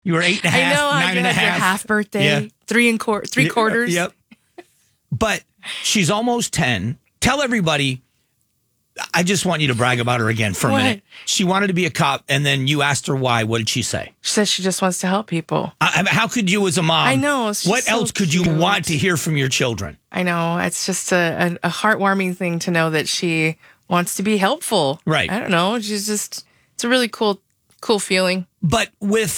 You were 8 and a half, I know. 9 and a half. Your half birthday. Yeah. Three quarters. Yep. But she's almost 10. Tell everybody, I just want you to brag about her again for a minute. She wanted to be a cop, and then you asked her why. What did she say? She says she just wants to help people. How could you as a mom? I know. What else could you want to hear from your children? I know. It's just a heartwarming thing to know that she wants to be helpful. Right. I don't know. It's a really cool feeling. But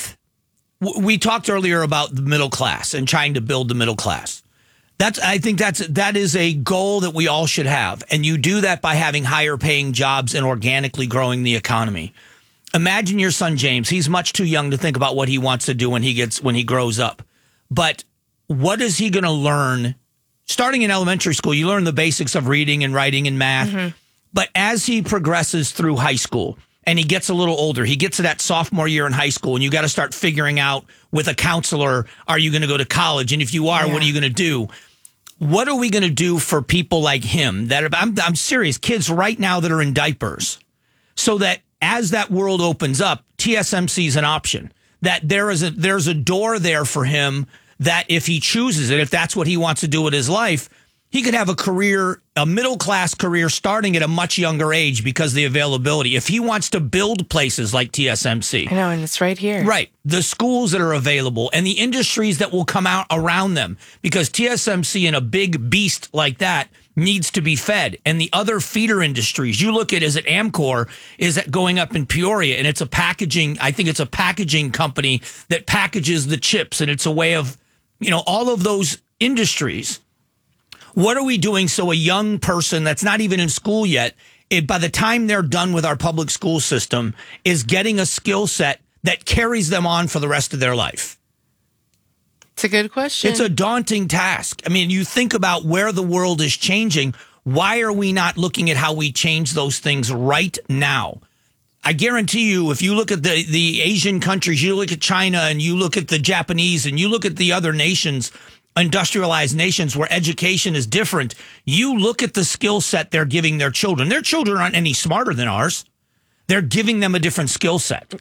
we talked earlier about the middle class and trying to build the middle class. I think that is a goal that we all should have. And you do that by having higher paying jobs and organically growing the economy. Imagine your son, James. He's much too young to think about what he wants to do when he grows up. But what is he going to learn? Starting in elementary school, you learn the basics of reading and writing and math. Mm-hmm. But as he progresses through high school, and he gets a little older, he gets to that sophomore year in high school, and you got to start figuring out with a counselor, are you going to go to college? And if you are, what are you going to do? What are we going to do for people like him that I'm serious, kids right now that are in diapers, so that as that world opens up, TSMC is an option, that there's a door there for him that if he chooses it, if that's what he wants to do with his life, he could have a career, a middle-class career starting at a much younger age because of the availability. If he wants to build places like TSMC. I know, and it's right here. Right. The schools that are available and the industries that will come out around them, because TSMC and a big beast like that needs to be fed. And the other feeder industries, you look at, is it Amcor, is it going up in Peoria, and it's a packaging company that packages the chips, and it's a way of, all of those industries. What are we doing so a young person that's not even in school yet, by the time they're done with our public school system, is getting a skill set that carries them on for the rest of their life? It's a good question. It's a daunting task. I mean, you think about where the world is changing. Why are we not looking at how we change those things right now? I guarantee you, if you look at the Asian countries, you look at China and you look at the Japanese and you look at the other nations, industrialized nations where education is different, you look at the skill set they're giving their children. Their children aren't any smarter than ours. They're giving them a different skill set.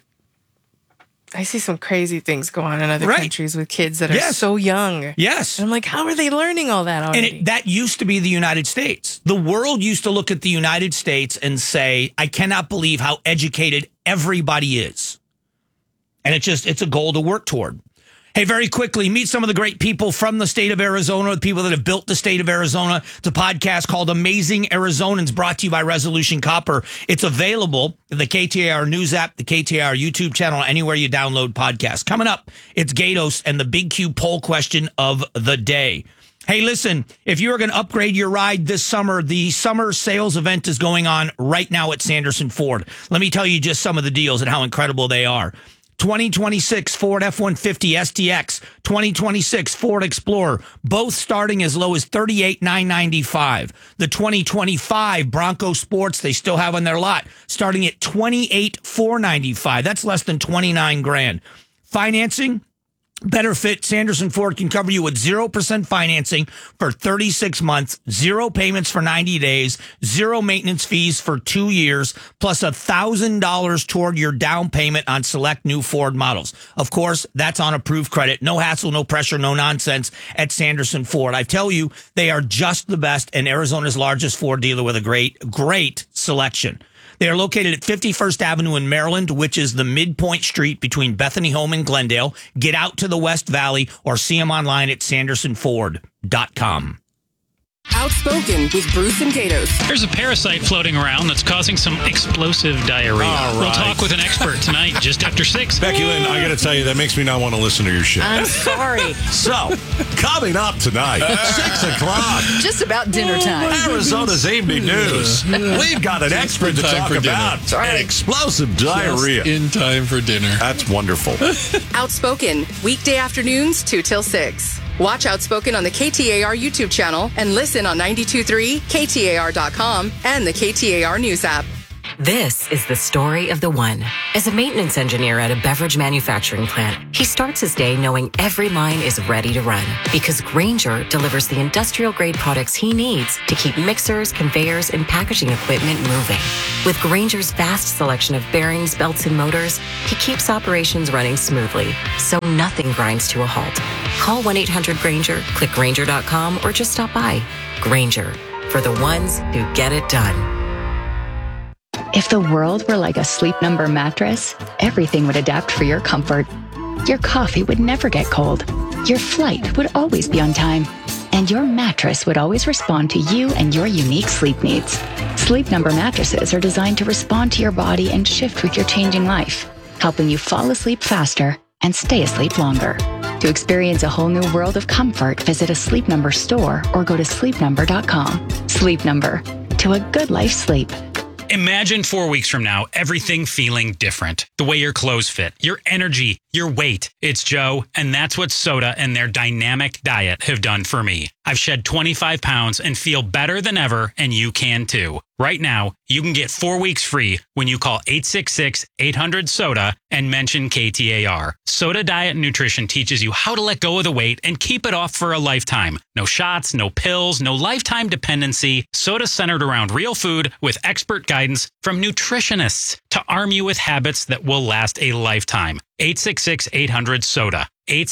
I see some crazy things go on in other countries with kids that are so young. Yes. And I'm like, how are they learning all that already? And that used to be the United States. The world used to look at the United States and say, I cannot believe how educated everybody is. And it's a goal to work toward. Hey, very quickly, meet some of the great people from the state of Arizona, the people that have built the state of Arizona. It's a podcast called Amazing Arizonans, brought to you by Resolution Copper. It's available in the KTAR News app, the KTAR YouTube channel, anywhere you download podcasts. Coming up, it's Gatos and the Big Q poll question of the day. Hey, listen, if you are going to upgrade your ride this summer, the summer sales event is going on right now at Sanderson Ford. Let me tell you just some of the deals and how incredible they are. 2026 Ford F-150 STX, 2026 Ford Explorer, both starting as low as $38,995. The 2025 Bronco Sports they still have on their lot, starting at $28,495. That's less than $29,000. Financing, better fit. Sanderson Ford can cover you with 0% financing for 36 months, 0 payments for 90 days, 0 maintenance fees for 2 years, plus $1,000 toward your down payment on select new Ford models. Of course, that's on approved credit. No hassle, no pressure, no nonsense at Sanderson Ford. I tell you, they are just the best and Arizona's largest Ford dealer with a great selection. They are located at 51st Avenue in Maryland, which is the midpoint street between Bethany Home and Glendale. Get out to the West Valley or see them online at sandersonford.com. Outspoken with Bruce and Gatos. There's a parasite floating around that's causing some explosive diarrhea. All right. We'll talk with an expert tonight, just after 6. Becky Lynn, I got to tell you, that makes me not want to listen to your shit. I'm sorry. So, coming up tonight, 6 o'clock. Just about dinner time. Arizona's evening news. We've got an expert to talk about an explosive diarrhea. Just in time for dinner. That's wonderful. Outspoken, weekday afternoons 2 till 6. Watch Outspoken on the KTAR YouTube channel and listen on 92.3, KTAR.com, and the KTAR News app. This is the story of the one. As a maintenance engineer at a beverage manufacturing plant, he starts his day knowing every line is ready to run because Grainger delivers the industrial-grade products he needs to keep mixers, conveyors, and packaging equipment moving. With Grainger's vast selection of bearings, belts, and motors, he keeps operations running smoothly, so nothing grinds to a halt. Call 1-800-GRAINGER, click Grainger.com, or just stop by. Grainger, for the ones who get it done. If the world were like a Sleep Number mattress, everything would adapt for your comfort. Your coffee would never get cold. Your flight would always be on time. And your mattress would always respond to you and your unique sleep needs. Sleep Number mattresses are designed to respond to your body and shift with your changing life, helping you fall asleep faster and stay asleep longer. To experience a whole new world of comfort, visit a Sleep Number store or go to sleepnumber.com. Sleep Number, to a good life sleep. Imagine 4 weeks from now, everything feeling different. The way your clothes fit, your energy, your weight. It's Joe, and that's what Soda and their dynamic diet have done for me. I've shed 25 pounds and feel better than ever, and you can too. Right now, you can get 4 weeks free when you call 866-800-SODA and mention KTAR. Soda Diet and Nutrition teaches you how to let go of the weight and keep it off for a lifetime. No shots, no pills, no lifetime dependency. Soda centered around real food with expert guidance from nutritionists to arm you with habits that will last a lifetime. 866-800-SODA.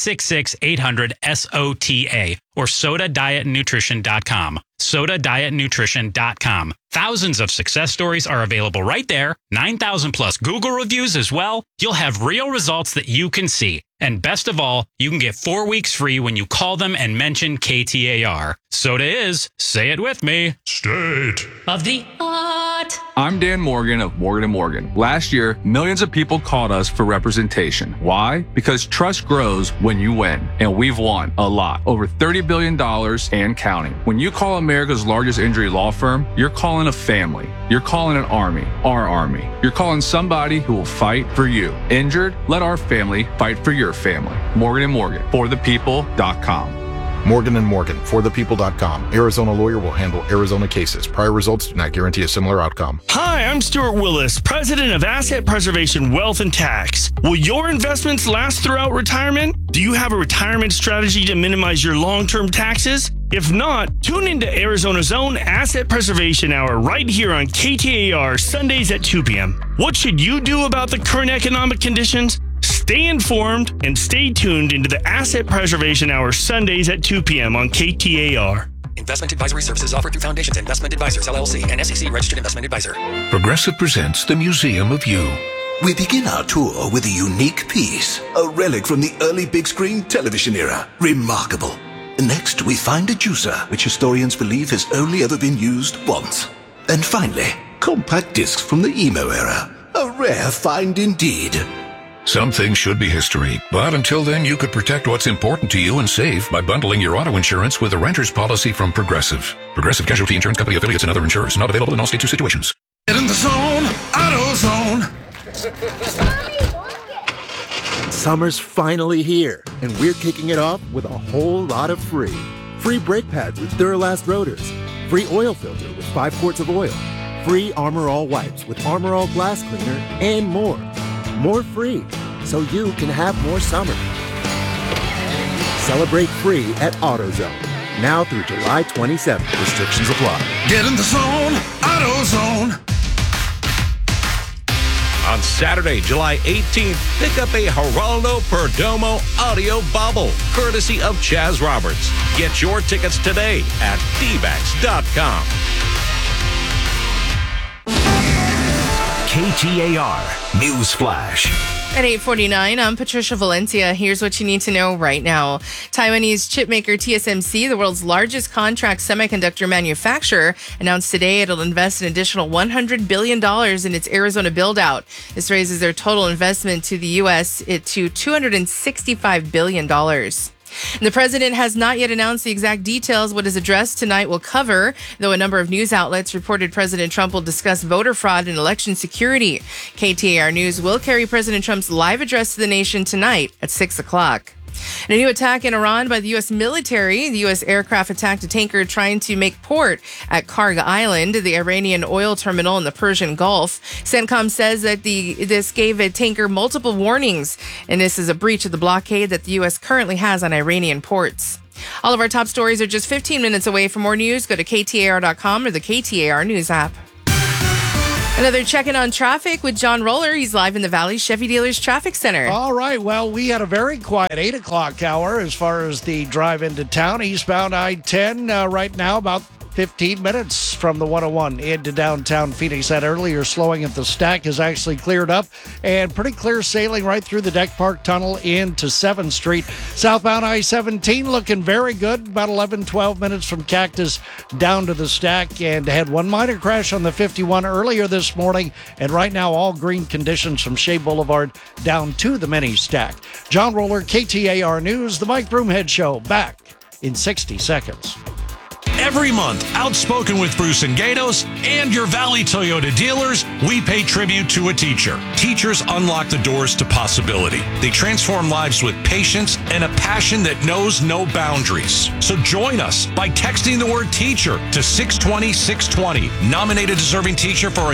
866-800-SOTA or SodaDietNutrition.com. SodaDietNutrition.com. Thousands of success stories are available right there. 9,000 plus Google reviews as well. You'll have real results that you can see. And best of all, you can get 4 weeks free when you call them and mention KTAR. Soda is, say it with me, state of the art. I'm Dan Morgan of Morgan & Morgan. Last year, millions of people called us for representation. Why? Because trust grows when you win. And we've won a lot. Over $30 billion and counting. When you call America's largest injury law firm, you're calling a family. You're calling an army. Our army. You're calling somebody who will fight for you. Injured? Let our family fight for your family. Morgan & Morgan. ForThePeople.com. Morgan & Morgan, ForThePeople.com. Arizona lawyer will handle Arizona cases. Prior results do not guarantee a similar outcome. Hi, I'm Stuart Willis, president of Asset Preservation Wealth and Tax. Will your investments last throughout retirement? Do you have a retirement strategy to minimize your long-term taxes? If not, tune into Arizona's own Asset Preservation Hour right here on KTAR Sundays at 2 p.m. What should you do about the current economic conditions? Stay informed and stay tuned into the Asset Preservation Hour Sundays at 2 p.m. on KTAR. Investment advisory services offered through Foundations Investment Advisors, LLC, and SEC Registered Investment Advisor. Progressive presents the Museum of You. We begin our tour with a unique piece, a relic from the early big screen television era. Remarkable. Next, we find a juicer, which historians believe has only ever been used once. And finally, compact discs from the emo era. A rare find indeed. Some things should be history, but until then, you could protect what's important to you and save by bundling your auto insurance with a renter's policy from Progressive. Progressive Casualty Insurance Company affiliates and other insurers. Not available in all states or situations. Get in the zone, AutoZone. Summer's finally here, and we're kicking it off with a whole lot of free. Free brake pads with Duralast rotors. Free oil filter with 5 quarts of oil. Free Armor All wipes with Armor All glass cleaner, and more. More free, so you can have more summer. Celebrate free at AutoZone. Now through July 27th. Restrictions apply. Get in the zone, AutoZone. On Saturday, July 18th, pick up a Geraldo Perdomo audio bobble, courtesy of Chaz Roberts. Get your tickets today at dbax.com. KTAR News Flash. At 8:49, I'm Patricia Valencia. Here's what you need to know right now. Taiwanese chipmaker TSMC, the world's largest contract semiconductor manufacturer, announced today it'll invest an additional $100 billion in its Arizona build-out. This raises their total investment to the U.S. to $265 billion. The president has not yet announced the exact details what his address tonight will cover, though a number of news outlets reported President Trump will discuss voter fraud and election security. KTAR News will carry President Trump's live address to the nation tonight at 6 o'clock. And a new attack in Iran by the U.S. military. The U.S. aircraft attacked a tanker trying to make port at Karg Island, the Iranian oil terminal in the Persian Gulf. CENTCOM says that this gave a tanker multiple warnings, and this is a breach of the blockade that the U.S. currently has on Iranian ports. All of our top stories are just 15 minutes away. For more news, go to KTAR.com or the KTAR News app. Another check-in on traffic with John Roller. He's live in the Valley Chevy Dealers Traffic Center. All right. Well, we had a very quiet 8 o'clock hour as far as the drive into town. Eastbound I-10 right now, about 15 minutes from the 101 into downtown Phoenix. That earlier slowing at the stack is actually cleared up, and pretty clear sailing right through the Deck Park Tunnel into 7th Street. Southbound I-17 looking very good, about 11, 12 minutes from Cactus down to the stack, and had one minor crash on the 51 earlier this morning, and right now all green conditions from Shea Boulevard down to the mini stack. John Roller, KTAR News, the Mike Broomhead Show, back in 60 seconds. Every month, Outspoken with Bruce and Gatos and your Valley Toyota dealers, we pay tribute to a teacher. Teachers unlock the doors to possibility. They transform lives with patience and a passion that knows no boundaries. So join us by texting the word teacher to 620-620. Nominate a deserving teacher for a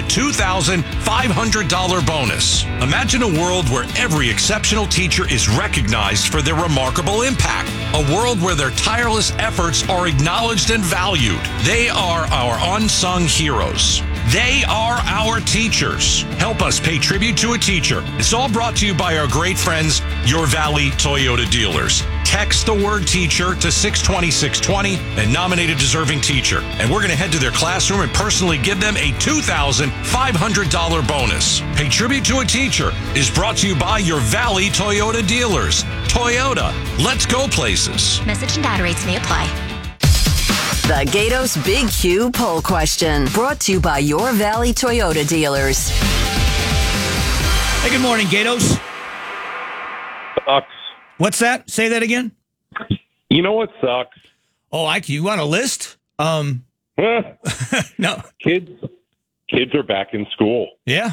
$2,500 bonus. Imagine a world where every exceptional teacher is recognized for their remarkable impact. A world where their tireless efforts are acknowledged and valued. They are our unsung heroes. They are our teachers. Help us pay tribute to a teacher. It's all brought to you by our great friends, your Valley Toyota dealers. Text the word teacher to 620-620 and nominate a deserving teacher. And we're going to head to their classroom and personally give them a $2,500 bonus. Pay tribute to a teacher is brought to you by your Valley Toyota dealers. Toyota, let's go places. Message and data rates may apply. The Gatos Big Q poll question, brought to you by your Valley Toyota dealers. Hey, good morning, Gatos. Sucks. What's that? Say that again. You know what sucks? Oh, you want a list? No. Kids are back in school. Yeah.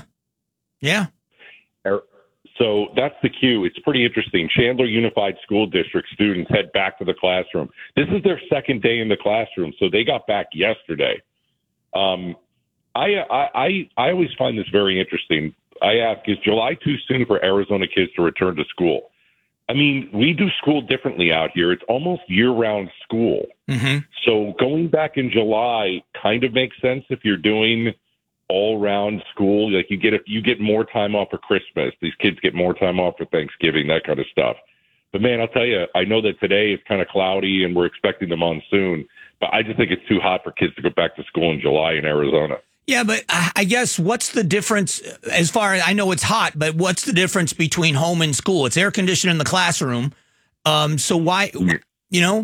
So that's the cue. It's pretty interesting. Chandler Unified School District students head back to the classroom. This is their second day in the classroom, so they got back yesterday. I always find this very interesting. I ask, is July too soon for Arizona kids to return to school? I mean, we do school differently out here. It's almost year-round school. Mm-hmm. So going back in July kind of makes sense if you're doing all-round school. Like you get more time off for Christmas. These kids get more time off for Thanksgiving, that kind of stuff. But man, I'll tell you, I know that today is kind of cloudy and we're expecting the monsoon, but I just think it's too hot for kids to go back to school in July in Arizona. Yeah, but I guess what's the difference as far as I know it's hot, but what's the difference between home and school? It's air conditioned in the classroom. So why, The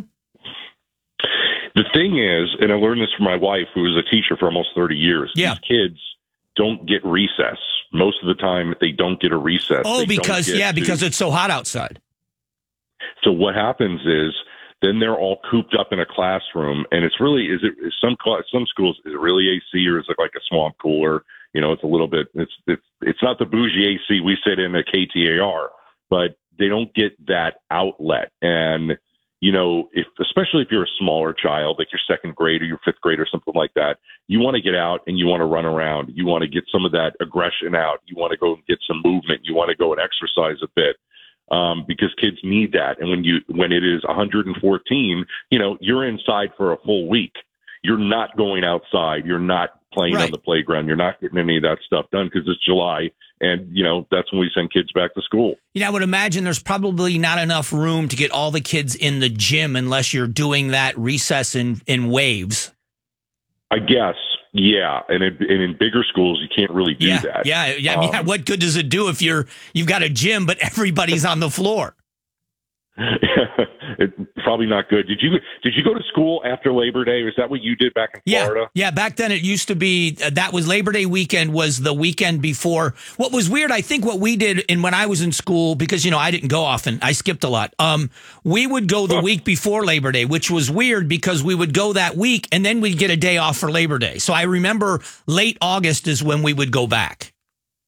thing is, and I learned this from my wife, who was a teacher for almost 30 years. Yeah. These kids don't get recess. Most of the time, they don't get a recess. Oh, because it's so hot outside. So what happens is then they're all cooped up in a classroom, and it's really some schools is it really AC or is it like a swamp cooler? You know, it's a little bit. It's not the bougie AC we sit in at KTAR, but they don't get that outlet. And you know, especially if you're a smaller child, like your second grade or your fifth grade or something like that, you want to get out and you want to run around. You want to get some of that aggression out. You want to go and get some movement. You want to go and exercise a bit. Because kids need that. And when it is 114, you know, you're inside for a full week. You're not going outside. You're not playing on the playground. You're not getting any of that stuff done because it's July. And, you know, that's when we send kids back to school. You know, I would imagine there's probably not enough room to get all the kids in the gym unless you're doing that recess in waves. I guess. Yeah, and in bigger schools, you can't really do that. Yeah. What good does it do if you've got a gym, but everybody's on the floor? It's probably not good. Did you go to school after Labor Day? Is that what you did back in Florida? Yeah. Back then it used to be that was Labor Day weekend was the weekend before. What was weird, I think what we did when I was in school, because, you know, I didn't go often. I skipped a lot. We would go the week before Labor Day, which was weird because we would go that week and then we'd get a day off for Labor Day. So I remember late August is when we would go back.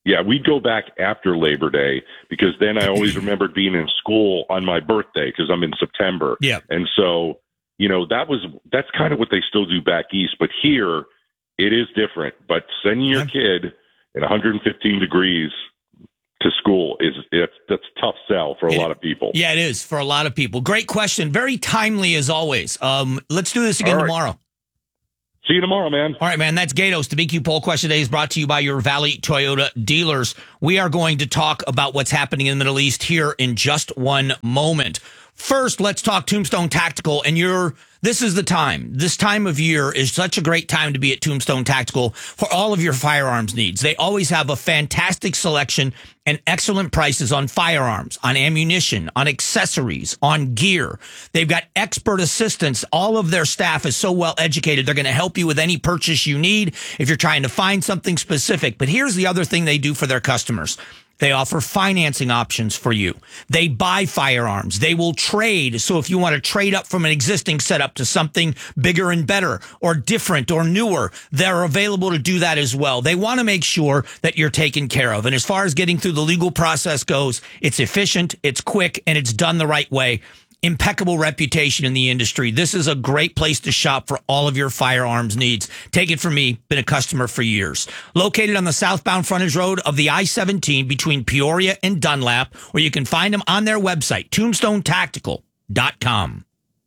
Yeah, we'd go back after Labor Day because then I always remembered being in school on my birthday because I'm in September. Yeah. And so, that's kind of what they still do back east. But here, it is different. But sending your kid at 115 degrees to school that's a tough sell for a lot of people. Yeah, it is for a lot of people. Great question. Very timely as always. Let's do this again tomorrow. See you tomorrow, man. All right, man. That's Gatos. The BQ Poll Question today is brought to you by your Valley Toyota dealers. We are going to talk about what's happening in the Middle East here in just one moment. First, let's talk Tombstone Tactical. And this is the time. This time of year is such a great time to be at Tombstone Tactical for all of your firearms needs. They always have a fantastic selection and excellent prices on firearms, on ammunition, on accessories, on gear. They've got expert assistance. All of their staff is so well educated. They're going to help you with any purchase you need if you're trying to find something specific. But here's the other thing they do for their customers. They offer financing options for you. They buy firearms. They will trade. So if you want to trade up from an existing setup to something bigger and better or different or newer, they're available to do that as well. They want to make sure that you're taken care of. And as far as getting through the legal process goes, it's efficient, it's quick, and it's done the right way. Impeccable reputation in the industry. This is a great place to shop for all of your firearms needs. Take it from me, been a customer for years. Located on the southbound frontage road of the I-17 between Peoria and Dunlap, where you can find them on their website, tombstonetactical.com.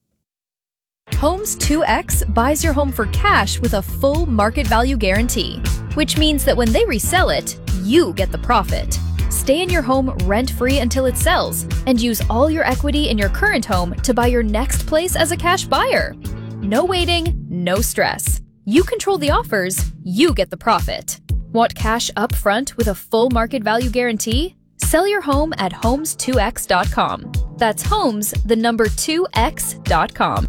Homes 2X buys your home for cash with a full market value guarantee, which means that when they resell it, you get the profit. Stay in your home rent-free until it sells and use all your equity in your current home to buy your next place as a cash buyer. No waiting, no stress. You control the offers, you get the profit. Want cash up front with a full market value guarantee? Sell your home at homes2x.com. That's homes, the number 2x.com.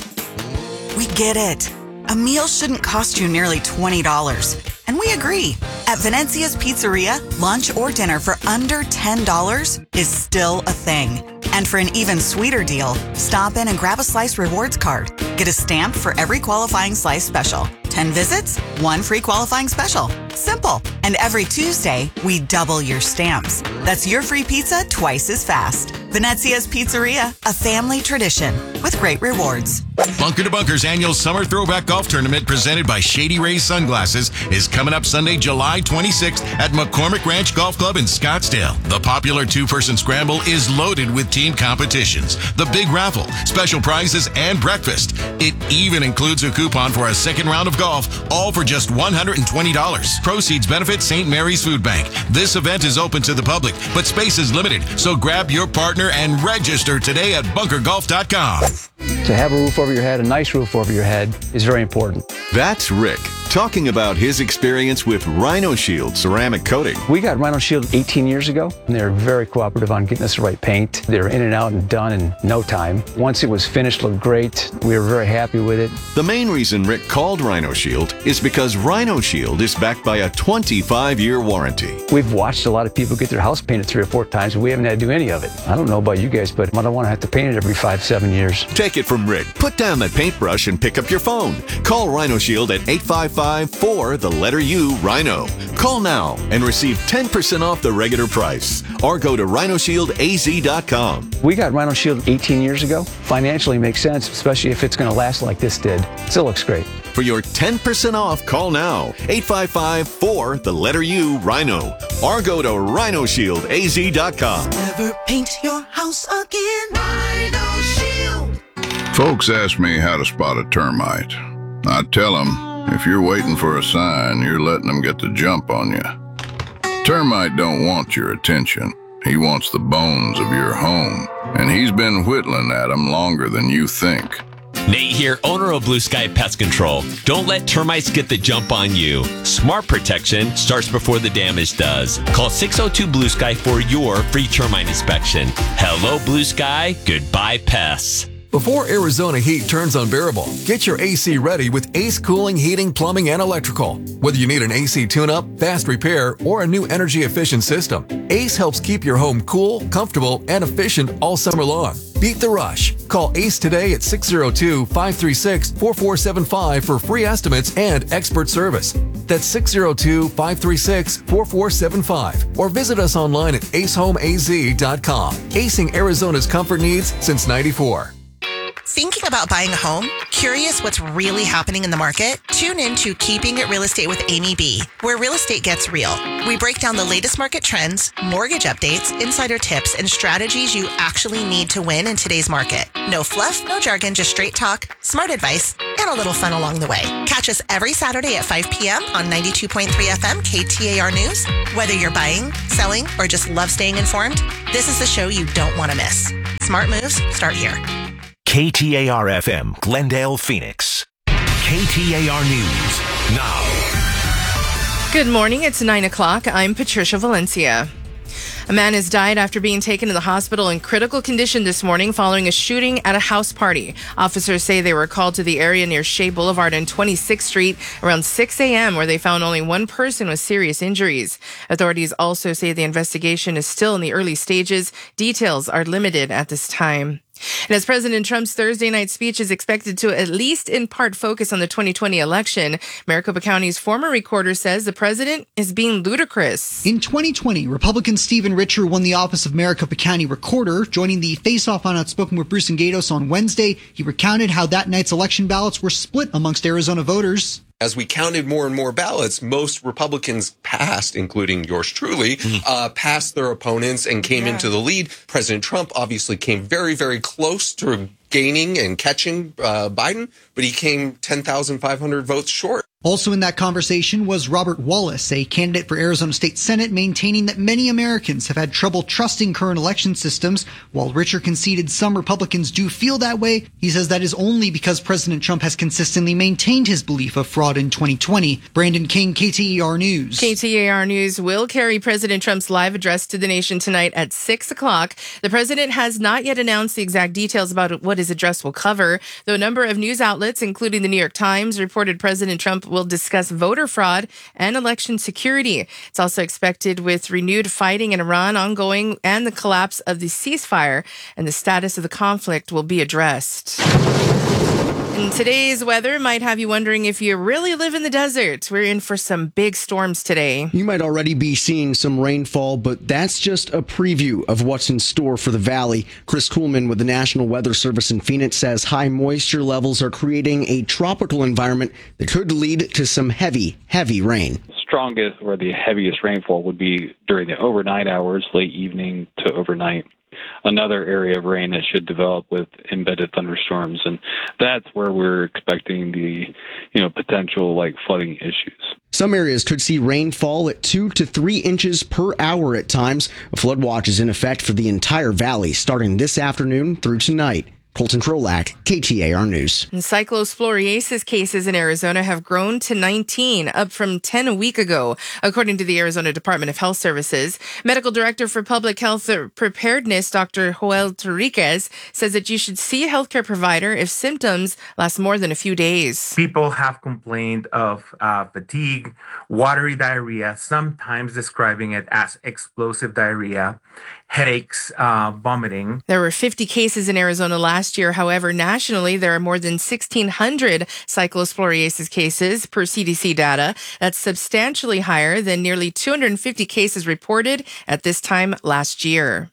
We get it. A meal shouldn't cost you nearly $20. And we agree. At Venezia's Pizzeria, lunch or dinner for under $10 is still a thing. And for an even sweeter deal, stop in and grab a Slice Rewards card. Get a stamp for every qualifying Slice special. 10 visits, 1 free qualifying special. Simple. And every Tuesday, we double your stamps. That's your free pizza twice as fast. Venezia's Pizzeria, a family tradition with great rewards. Bunker to Bunker's annual Summer Throwback Golf Tournament presented by Shady Rays Sunglasses is coming up Sunday, July 26th at McCormick Ranch Golf Club in Scottsdale. The popular two-person scramble is loaded with team competitions, the big raffle, special prizes, and breakfast. It even includes a coupon for a second round of golf, all for just $120. Proceeds benefit St. Mary's Food Bank. This event is open to the public, but space is limited, so grab your partner and register today at bunkergolf.com. To have a roof over your head, a nice roof over your head, is very important. That's Rick talking about his experience with Rhino Shield ceramic coating. We got Rhino Shield 18 years ago, and they were very cooperative on getting us the right paint. They were in and out and done in no time. Once it was finished, looked great. We were very happy with it. The main reason Rick called Rhino Shield is because Rhino Shield is backed by a 25-year warranty. We've watched a lot of people get their house painted 3 or 4 times, and we haven't had to do any of it. I don't know about you guys, but I don't want to have to paint it every 5-7 years. Take it from Rick. Put down that paintbrush and pick up your phone. Call Rhino Shield at 855-4-U-RHINO. Call now and receive 10% off the regular price. Or go to rhinoshieldaz.com. We got Rhino Shield 18 years ago. Financially makes sense, especially if it's going to last like this did. Still looks great. For your 10% off, call now. 855-4-U-RHINO. Or go to rhinoshieldaz.com. Never paint your house again. Rhino Shield. Folks ask me how to spot a termite. I tell them, if you're waiting for a sign, you're letting them get the jump on you. Termite don't want your attention. He wants the bones of your home, and he's been whittling at them longer than you think. Nate here, owner of Blue Sky Pest Control. Don't let termites get the jump on you. Smart protection starts before the damage does. Call 602-BLUE-SKY for your free termite inspection. Hello, Blue Sky. Goodbye, pests. Before Arizona heat turns unbearable, get your AC ready with Ace Cooling Heating, Plumbing, and Electrical. Whether you need an AC tune-up, fast repair, or a new energy-efficient system, Ace helps keep your home cool, comfortable, and efficient all summer long. Beat the rush. Call Ace today at 602-536-4475 for free estimates and expert service. That's 602-536-4475. Or visit us online at acehomeaz.com. Acing Arizona's comfort needs since '94. Thinking about buying a home? Curious what's really happening in the market? Tune in to Keeping It Real Estate with Amy B, where real estate gets real. We break down the latest market trends, mortgage updates, insider tips, and strategies you actually need to win in today's market. No fluff, no jargon, just straight talk, smart advice, and a little fun along the way. Catch us every Saturday at 5 p.m. on 92.3 FM KTAR News. Whether you're buying, selling, or just love staying informed, this is the show you don't want to miss. Smart moves start here. KTAR-FM, Glendale, Phoenix. KTAR News now. Good morning. It's 9 o'clock. I'm Patricia Valencia. A man has died after being taken to the hospital in critical condition this morning following a shooting at a house party. Officers say they were called to the area near Shea Boulevard and 26th Street around 6 a.m., where they found only one person with serious injuries. Authorities also say the investigation is still in the early stages. Details are limited at this time. And as President Trump's Thursday night speech is expected to at least in part focus on the 2020 election, Maricopa County's former recorder says the president is being ludicrous. In 2020, Republican Stephen Richer won the office of Maricopa County Recorder. Joining the face-off on Outspoken with Bruce and Gatos on Wednesday, he recounted how that night's election ballots were split amongst Arizona voters. As we counted more and more ballots, most Republicans passed, including yours truly, passed their opponents and came into the lead. President Trump obviously came very, very close to gaining and catching Biden, but he came 10,500 votes short. Also in that conversation was Robert Wallace, a candidate for Arizona State Senate, maintaining that many Americans have had trouble trusting current election systems. While Richer conceded some Republicans do feel that way, he says that is only because President Trump has consistently maintained his belief of fraud in 2020. Brandon King, KTAR News. KTAR News will carry President Trump's live address to the nation tonight at 6 o'clock. The president has not yet announced the exact details about what his address will cover, though a number of news outlets, including the New York Times, reported President Trump will discuss voter fraud and election security. It's also expected with renewed fighting in Iran ongoing and the collapse of the ceasefire, and the status of the conflict will be addressed. And today's weather might have you wondering if you really live in the desert. We're in for some big storms today. You might already be seeing some rainfall, but that's just a preview of what's in store for the valley. Chris Kuhlman with the National Weather Service in Phoenix says high moisture levels are creating a tropical environment that could lead to some heavy rain. Strongest or the heaviest rainfall would be during the overnight hours, late evening to overnight. Another area of rain that should develop with embedded thunderstorms, and that's where we're expecting the potential flooding issues. Some areas could see rainfall at 2 to 3 inches per hour at times. A flood watch is in effect for the entire valley starting this afternoon through tonight. Colton Trolak, KTAR News. And cyclosporiasis cases in Arizona have grown to 19, up from 10 a week ago, according to the Arizona Department of Health Services. Medical Director for Public Health Preparedness, Dr. Joel Torriquez, says that you should see a healthcare provider if symptoms last more than a few days. People have complained of fatigue, watery diarrhea, sometimes describing it as explosive diarrhea, headaches, vomiting. There were 50 cases in Arizona last year. However, nationally, there are more than 1,600 cyclosporiasis cases per CDC data. That's substantially higher than nearly 250 cases reported at this time last year.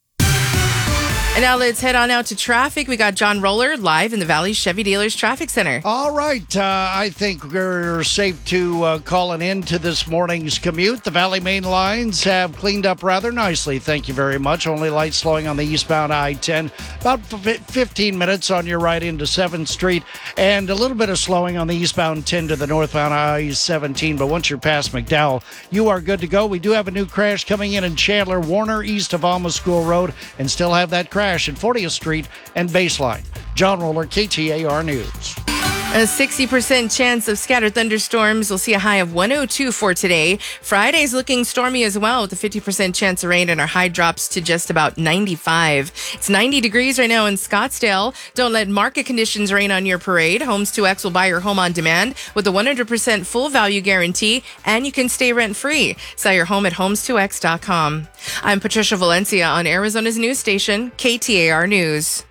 And now let's head on out to traffic. We got John Roller live in the Valley Chevy Dealers Traffic Center. All right. I think we're safe to call an end to this morning's commute. The Valley main lines have cleaned up rather nicely. Thank you very much. Only light slowing on the eastbound I-10. About 15 minutes on your right into 7th Street. And a little bit of slowing on the eastbound 10 to the northbound I-17. But once you're past McDowell, you are good to go. We do have a new crash coming in Chandler Warner east of Alma School Road and still have that crash at 40th Street and Baseline. John Roller, KTAR News. A 60% chance of scattered thunderstorms. We'll see a high of 102 for today. Friday's looking stormy as well with a 50% chance of rain, and our high drops to just about 95. It's 90 degrees right now in Scottsdale. Don't let market conditions rain on your parade. Homes 2X will buy your home on demand with a 100% full value guarantee, and you can stay rent-free. Sell your home at homes2x.com. I'm Patricia Valencia on Arizona's news station, KTAR News.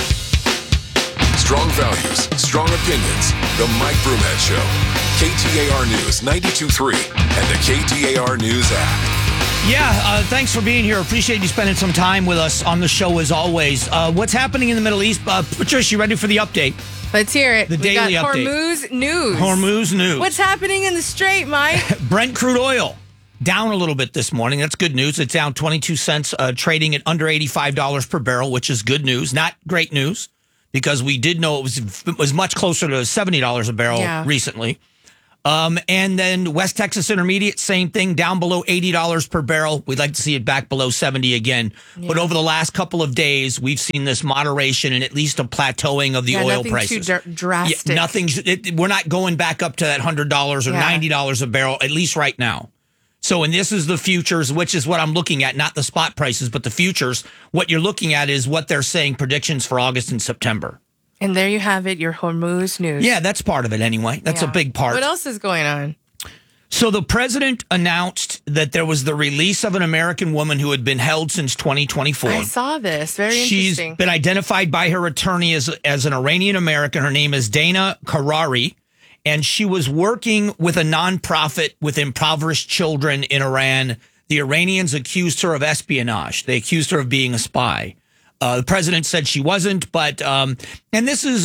Strong values, strong opinions. The Mike Broomhead Show. KTAR News 92.3 and the KTAR News app. Yeah, thanks for being here. Appreciate you spending some time with us on the show as always. What's happening in the Middle East? Patricia, you ready for the update? Let's hear it. The daily got update. Hormuz news. What's What's happening in the Strait, Mike? Brent crude oil down a little bit this morning. That's good news. It's down 22 cents, trading at under $85 per barrel, which is good news. Not great news, because we did know it was much closer to $70 a barrel recently. And then West Texas Intermediate, same thing, down below $80 per barrel. We'd like to see it back below 70 again. Yeah. But over the last couple of days, we've seen this moderation and at least a plateauing of the oil prices. Too drastic. We're not going back up to that $100 or $90 a barrel, at least right now. So, and this is the futures, which is what I'm looking at, not the spot prices, but the futures. What you're looking at is what they're saying, predictions for August and September. And there you have it, your Hormuz news. Yeah, that's part of it anyway. That's a big part. What else is going on? So the president announced that there was the release of an American woman who had been held since 2024. I saw this. Very interesting. She's been identified by her attorney as an Iranian American. Her name is Dana Karari. And she was working with a nonprofit with impoverished children in Iran. The Iranians accused her of espionage. They accused her of being a spy. The president said she wasn't, but and this is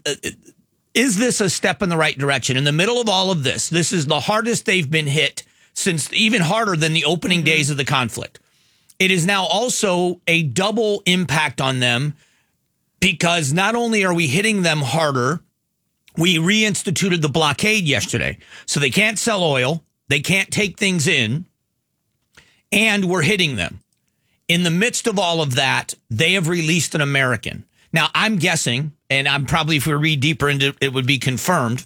this a step in the right direction? In the middle of all of this, this is the hardest they've been hit since, even harder than the opening days of the conflict. It is now also a double impact on them, because not only are we hitting them harder, we reinstituted the blockade yesterday. So they can't sell oil, they can't take things in, and we're hitting them. In the midst of all of that, they have released an American. Now, I'm guessing, and I'm probably, if we read deeper into it, it would be confirmed,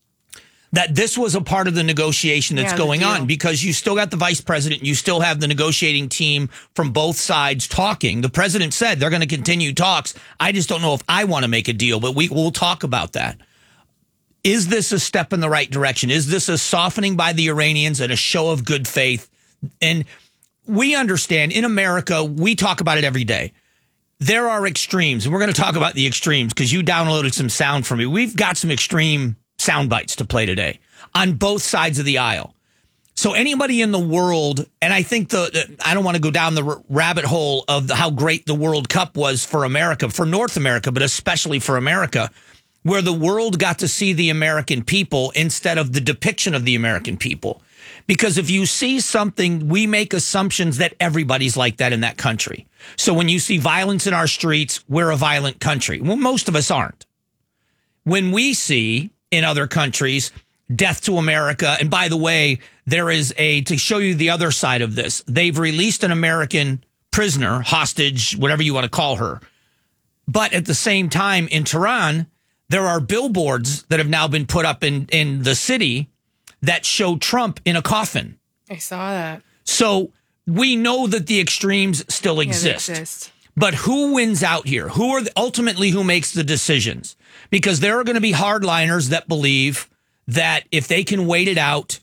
that this was a part of the negotiation that's going on, because you still got the vice president, you still have the negotiating team from both sides talking. The president said they're going to continue talks. I just don't know if I want to make a deal, but we'll talk about that. Is this a step in the right direction? Is this a softening by the Iranians and a show of good faith? And we understand in America, we talk about it every day. There are extremes, and we're going to talk about the extremes because you downloaded some sound from me. We've got some extreme sound bites to play today on both sides of the aisle. So anybody in the world, and I think I don't want to go down the rabbit hole of how great the World Cup was for America, for North America, but especially for America, where the world got to see the American people instead of the depiction of the American people. Because if you see something, we make assumptions that everybody's like that in that country. So when you see violence in our streets, we're a violent country. Well, most of us aren't. When we see in other countries, death to America, and by the way, there is to show you the other side of this, they've released an American prisoner, hostage, whatever you want to call her. But at the same time, in Tehran, there are billboards that have now been put up in the city that show Trump in a coffin. I saw that. So we know that the extremes still exist. But who wins out here? Ultimately, who makes the decisions? Because there are going to be hardliners that believe that if they can wait it out,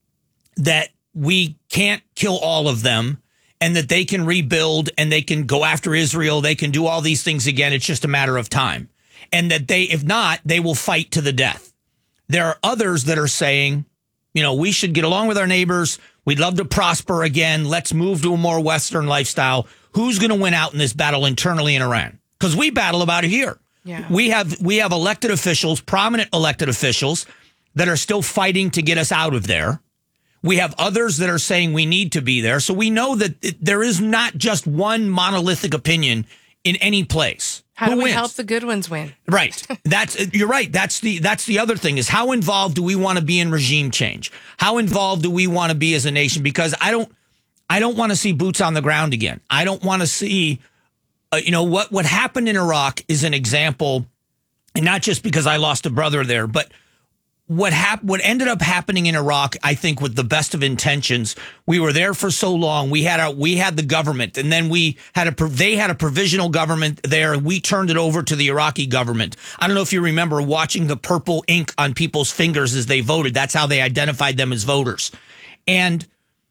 that we can't kill all of them, and that they can rebuild and they can go after Israel. They can do all these things again. It's just a matter of time. And that if not, they will fight to the death. There are others that are saying, we should get along with our neighbors. We'd love to prosper again. Let's move to a more Western lifestyle. Who's going to win out in this battle internally in Iran? Because we battle about it here. Yeah. We have elected officials, prominent elected officials, that are still fighting to get us out of there. We have others that are saying we need to be there. So we know that there is not just one monolithic opinion in any place. How do we help the good ones win? Right. You're right. That's the other thing, is how involved do we want to be in regime change? How involved do we want to be as a nation? Because I don't want to see boots on the ground again. I don't want to see, what happened in Iraq is an example and not just because I lost a brother there, but what ended up happening in Iraq, I think, with the best of intentions. We were there for so long. We had the government, and then they had a provisional government there. We turned it over to the Iraqi government. I don't know if you remember watching the purple ink on people's fingers as they voted. That's how they identified them as voters. And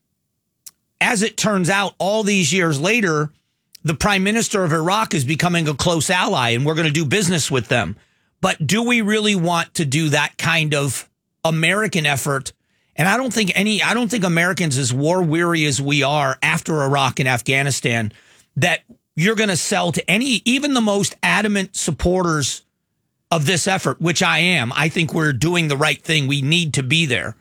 as it turns out, all these years later, the prime minister of Iraq is becoming a close ally, and we're going to do business with them. But do we really want to do that kind of American effort? And I don't think Americans, as war weary as we are after Iraq and Afghanistan, that you're going to sell to even the most adamant supporters of this effort, which I am. I think we're doing the right thing. We need to be there.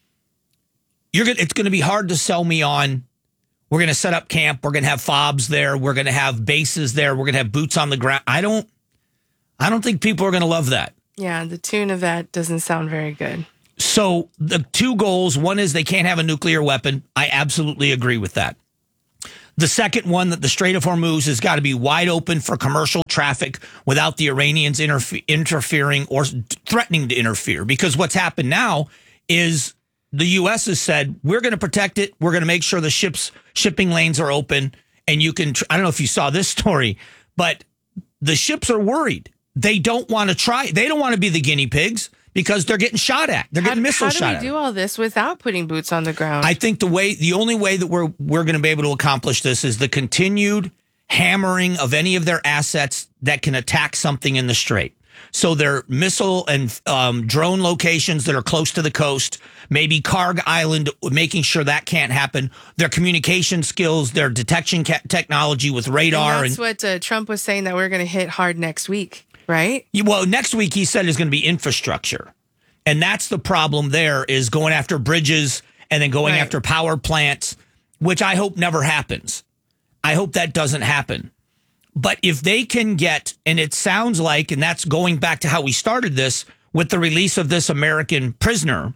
It's going to be hard to sell me on. We're going to set up camp. We're going to have FOBs there. We're going to have bases there. We're going to have boots on the ground. I don't think people are going to love that. Yeah, the tune of that doesn't sound very good. So the two goals, one is they can't have a nuclear weapon. I absolutely agree with that. The second one, that the Strait of Hormuz has got to be wide open for commercial traffic without the Iranians interfering or threatening to interfere. Because what's happened now is the U.S. has said, we're going to protect it. We're going to make sure the shipping lanes are open. And you can, I don't know if you saw this story, but the ships are worried. They don't want to try. They don't want to be the guinea pigs because they're getting shot at. They're getting missiles shot at. How do we do all this without putting boots on the ground? I think the only way that we're going to be able to accomplish this is the continued hammering of any of their assets that can attack something in the strait. So their missile and drone locations that are close to the coast, maybe Karg Island, making sure that can't happen. Their communication skills, their detection technology with radar. And that's what Trump was saying, that we're going to hit hard next week, right? Well, next week he said is going to be infrastructure. And that's the problem there, is going after bridges and then going after power plants, which I hope never happens. I hope that doesn't happen. But if they can get, and it sounds like, and that's going back to how we started this with the release of this American prisoner,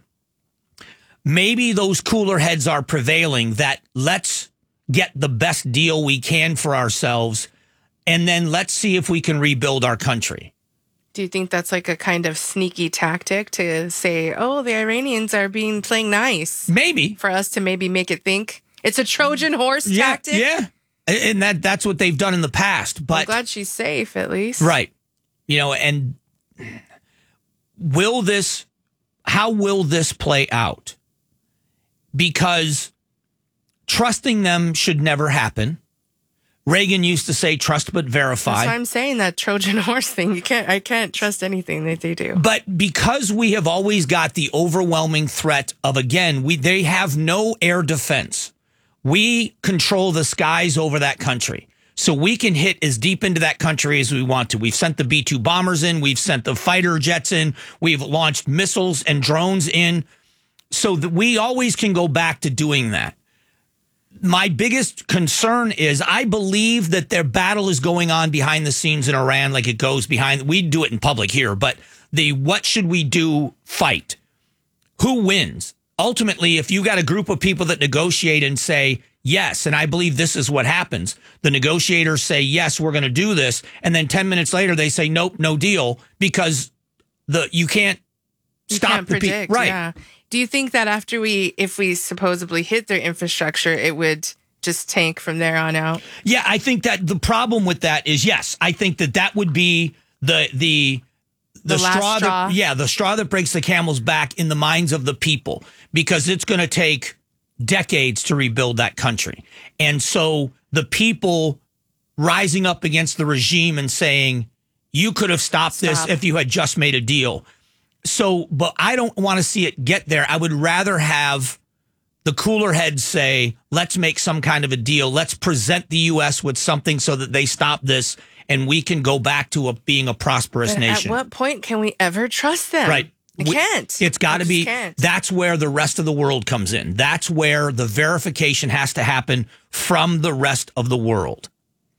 maybe those cooler heads are prevailing, that let's get the best deal we can for ourselves, and then let's see if we can rebuild our country. Do you think that's like a kind of sneaky tactic to say, oh, the Iranians are playing nice? Maybe. For us to maybe make it think it's a Trojan horse tactic? Yeah. And that's what they've done in the past. But I'm glad she's safe, at least. Right. And how will this play out? Because trusting them should never happen. Reagan used to say, trust but verify. That's why I'm saying that Trojan horse thing. I can't trust anything that they do. But because we have always got the overwhelming threat of, again, they have no air defense. We control the skies over that country. So we can hit as deep into that country as we want to. We've sent the B-2 bombers in. We've sent the fighter jets in. We've launched missiles and drones in. So that we always can go back to doing that. My biggest concern is I believe that their battle is going on behind the scenes in Iran, like it goes behind. We do it in public here, but the what should we do fight? Who wins? Ultimately, if you got a group of people that negotiate and say, yes, and I believe this is what happens. The negotiators say, yes, we're going to do this. And then 10 minutes later, they say, nope, no deal, because you can't stop the people. Right. Yeah. Do you think that if we supposedly hit their infrastructure, it would just tank from there on out? Yeah, I think that the problem with that is, yes, I think that would be the straw. The straw that breaks the camel's back in the minds of the people, because it's going to take decades to rebuild that country. And so the people rising up against the regime and saying, you could have stopped this if you had just made a deal. So, but I don't want to see it get there. I would rather have the cooler heads say, let's make some kind of a deal. Let's present the U.S. with something so that they stop this and we can go back to being a prosperous nation. At what point can we ever trust them? Right. I can't. It's got to be. That's where the rest of the world comes in. That's where the verification has to happen from the rest of the world.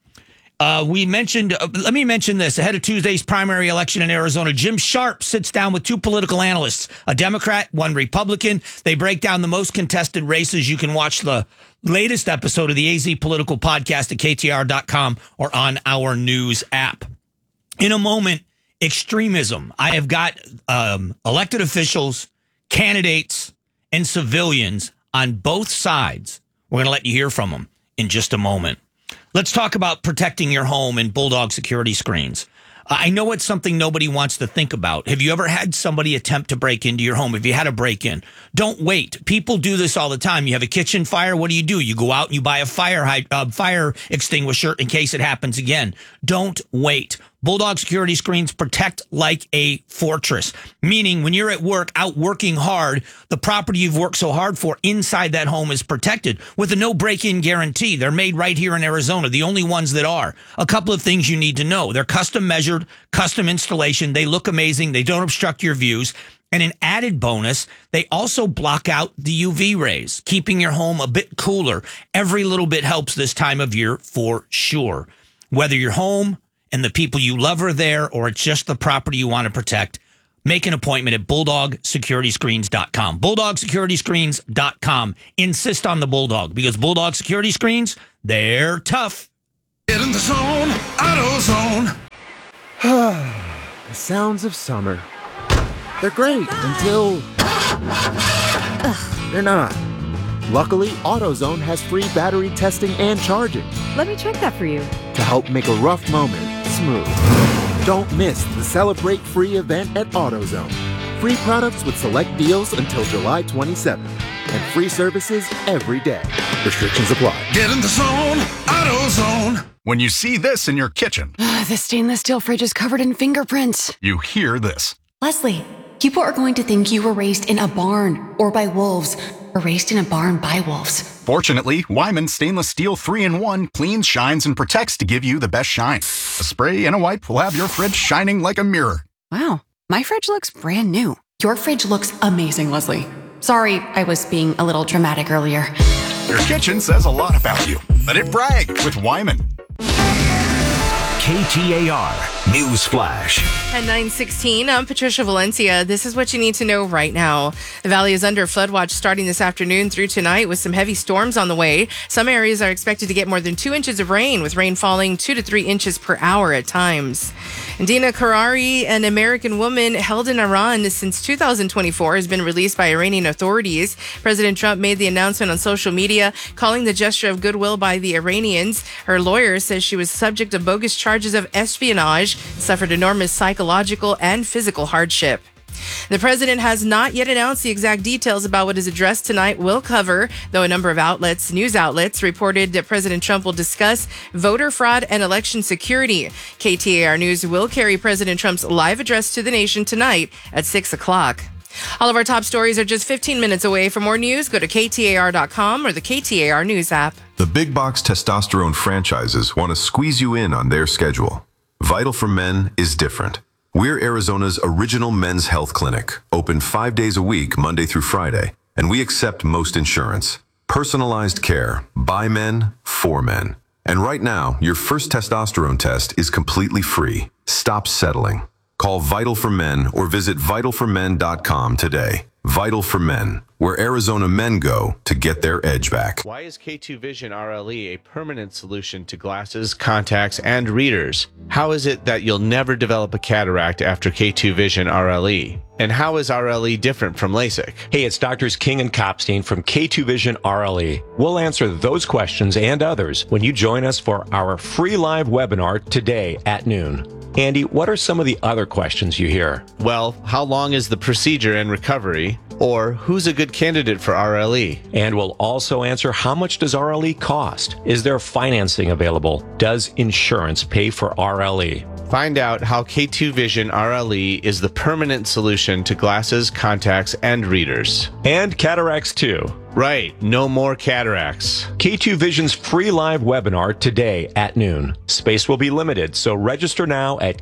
We mentioned, let me mention this. Ahead of Tuesday's primary election in Arizona, Jim Sharp sits down with two political analysts, a Democrat, one Republican. They break down the most contested races. You can watch the latest episode of the AZ Political Podcast at KTAR.com or on our news app. In a moment, extremism. I have got elected officials, candidates, and civilians on both sides. We're going to let you hear from them in just a moment. Let's talk about protecting your home and Bulldog security screens. I know it's something nobody wants to think about. Have you ever had somebody attempt to break into your home? Have you had a break-in? Don't wait. People do this all the time. You have a kitchen fire. What do? You go out and you buy a fire extinguisher in case it happens again. Don't wait. Bulldog security screens protect like a fortress, meaning when you're at work, out working hard, the property you've worked so hard for inside that home is protected with a no break-in guarantee. They're made right here in Arizona, the only ones that are. A couple of things you need to know. They're custom measured, custom installation. They look amazing. They don't obstruct your views. And an added bonus, they also block out the UV rays, keeping your home a bit cooler. Every little bit helps this time of year for sure. Whether you're home and the people you love are there, or it's just the property you want to protect, make an appointment at BulldogSecurityScreens.com. BulldogSecurityScreens.com. Insist on the Bulldog, because Bulldog Security Screens, they're tough. Get in the zone, AutoZone. The sounds of summer. They're great until they're not. Luckily, AutoZone has free battery testing and charging Let me check that for you. to help make a rough moment smooth. Don't miss the Celebrate Free event at AutoZone. Free products with select deals until July 27th. And free services every day. Restrictions apply. Get in the zone, AutoZone. When you see this in your kitchen, The stainless steel fridge is covered in fingerprints. you hear this. Leslie, people are going to think you were raised in a barn or by wolves, or raised in a barn by wolves. Fortunately, Wyman Stainless Steel 3-in-1 cleans, shines, and protects to give you the best shine. A spray and a wipe will have your fridge shining like a mirror. Wow, my fridge looks brand new. Your fridge looks amazing, Leslie. Sorry, I was being a little dramatic earlier. Your kitchen says a lot about you. Let it brag with Wyman. KTAR News Flash. At 9:16, I'm Patricia Valencia. This is what you need to know right now. The valley is under flood watch starting this afternoon through tonight with some heavy storms on the way. Some areas are expected to get more than 2 inches of rain, with rain falling 2 to 3 inches per hour at times. Dina Karari, an American woman held in Iran since 2024, has been released by Iranian authorities. President Trump made the announcement on social media, calling the gesture of goodwill by the Iranians. Her lawyer says she was subject to bogus charges of espionage, suffered enormous psychological and physical hardship. The president has not yet announced the exact details about what his address tonight will cover, though a number of news outlets, reported that President Trump will discuss voter fraud and election security. KTAR News will carry President Trump's live address to the nation tonight at 6 o'clock. All of our top stories are just 15 minutes away. For more news, go to KTAR.com or the KTAR News app. The big box testosterone franchises want to squeeze you in on their schedule. Vital for Men is different. We're Arizona's original men's health clinic, open 5 days a week, Monday through Friday, and we accept most insurance. Personalized care, by men, for men. And right now, your first testosterone test is completely free. Stop settling. Call Vital for Men or visit vitalformen.com today. Vital for Men, where Arizona men go to get their edge back. Why is K2 Vision RLE a permanent solution to glasses, contacts, and readers? How is it that you'll never develop a cataract after K2 Vision RLE? And how is RLE different from LASIK? Hey, it's Doctors King and Kopstein from K2 Vision RLE. We'll answer those questions and others when you join us for our free live webinar today at noon. Andy, what are some of the other questions you hear? Well, how long is the procedure and recovery? Or who's a good candidate for RLE? And we'll also answer, how much does RLE cost? Is there financing available? Does insurance pay for RLE? Find out how K2 Vision RLE is the permanent solution to glasses, contacts, and readers. And cataracts too. Right, no more cataracts. K2 Vision's free live webinar today at noon. Space will be limited, so register now at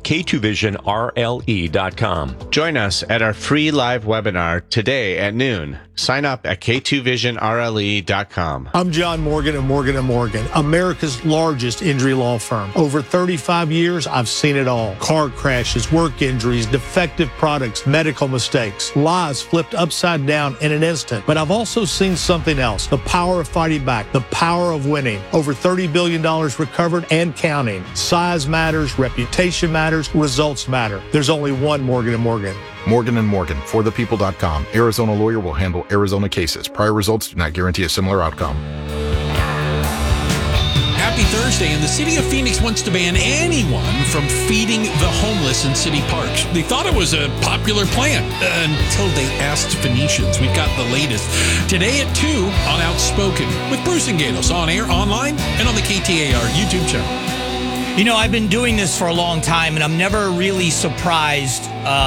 K2VisionRLE.com. Join us at our free live webinar today at noon. Sign up at K2VisionRLE.com. I'm John Morgan of Morgan & Morgan, America's largest injury law firm. Over 35 years, I've seen it all. Car crashes, work injuries, defective products, medical mistakes, lives flipped upside down in an instant. But I've also seen something else. The power of fighting back, the power of winning. Over $30 billion recovered and counting. Size matters, reputation matters, results matter. There's only one Morgan & Morgan. Morgan & Morgan, forthepeople.com. Arizona lawyer will handle Arizona cases. Prior results do not guarantee a similar outcome. Happy Thursday, and the city of Phoenix wants to ban anyone from feeding the homeless in city parks. They thought it was a popular plan until they asked Phoenicians. We've got the latest today at 2 on Outspoken with Bruce and Gatos on air, online, and on the KTAR YouTube channel. You know, I've been doing this for a long time, and I'm never really surprised.